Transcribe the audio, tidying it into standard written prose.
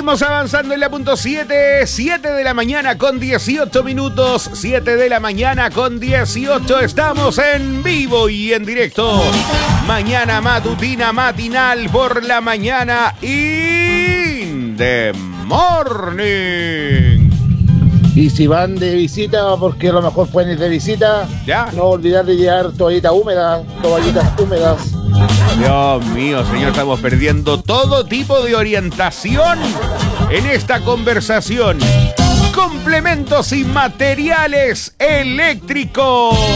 Seguimos avanzando en la punto 7 de la mañana con 18 minutos, 7 de la mañana con 18, estamos en vivo y en directo. Mañana matutina, matinal por la mañana, in the morning. Y si van de visita, porque a lo mejor pueden ir de visita, ya, no olvidar de llevar toallitas húmedas. Dios mío, señor, estamos perdiendo todo tipo de orientación en esta conversación. Complementos y materiales eléctricos.